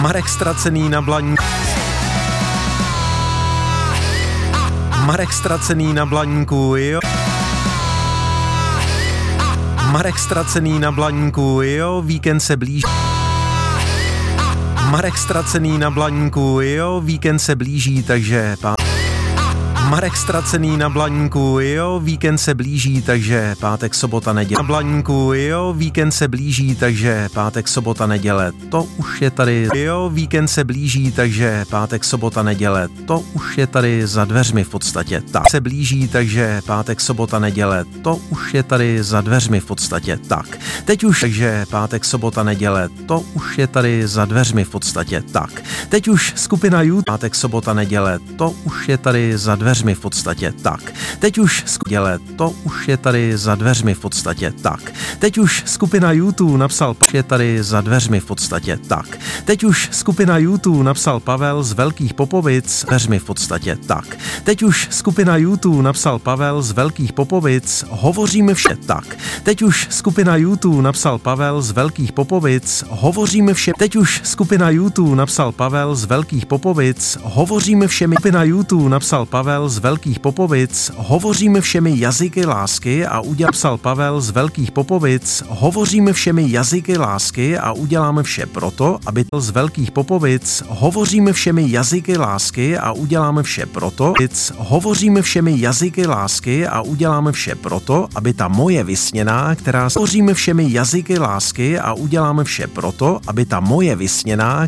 Marek Ztracený na Blaníku. Marek Ztracený na Blaníku, jo. Marek Ztracený na Blaníku, jo, víkend se blíží. Marek Ztracený na Blaníku, jo, víkend se blíží, takže Marek Ztracený na Blaníku, jo, víkend se blíží, takže pátek, sobota, neděle. Na Blaníku, jo, víkend se blíží, takže pátek, sobota, neděle. To už je tady, jo, víkend se blíží, takže pátek, sobota, neděle. To už je tady za dveřmi v podstatě. Tak se blíží, takže pátek, sobota, neděle. To už je tady za dveřmi v podstatě. Tak. Teď už, takže pátek, sobota, neděle. To už je tady za dveřmi v podstatě. Tak. Teď už skupina YouTube. Pátek, sobota, neděle. To už je tady za dveřmi v podstatě. Tak. Teď už děle, to už je tady za dveřmi v podstatě. Tak. Teď už skupina YouTube napsal je tady za dveřmi v podstatě. Tak. Teď už skupina YouTube napsal Pavel z Velkých Popovic dveřmi v podstatě. Tak. Teď už skupina YouTube napsal Pavel z Velkých Popovic, hovoříme vše. Tak. Teď už skupina YouTube napsal Pavel z Velkých Popovic, hovoříme vše. Teď už skupina YouTube napsal Pavel z Velkých Popovic, hovoříme všemi. Skupina YouTube napsal Pavel z Velkých Popovic, hovoříme všemi jazyky lásky a psal Pavel z Velkých Popovic, hovoříme všemi jazyky lásky a uděláme vše proto, aby z Velkých Popovic, hovoříme všemi jazyky lásky a uděláme vše proto, hovoříme všemi jazyky lásky a uděláme vše proto, aby ta moje vysněná, která hovoříme všemi jazyky lásky a uděláme vše proto, aby ta moje vysněná,